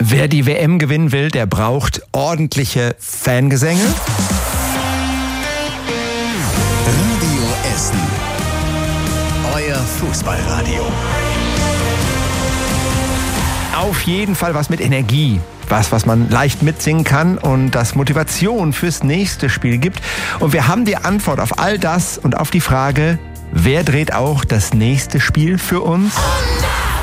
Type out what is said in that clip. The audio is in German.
Wer die WM gewinnen will, der braucht ordentliche Fangesänge. Radio Essen. Euer Fußballradio. Auf jeden Fall was mit Energie. Was man leicht mitsingen kann und das Motivation fürs nächste Spiel gibt. Und wir haben die Antwort auf all das und auf die Frage, wer dreht auch das nächste Spiel für uns?